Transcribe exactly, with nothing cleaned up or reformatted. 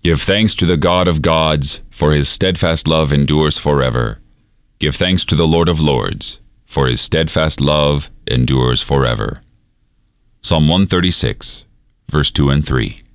Give thanks to the God of gods, for his steadfast love endures forever. Give thanks to the Lord of lords, for his steadfast love endures forever. Psalm one thirty-six, verse two and three.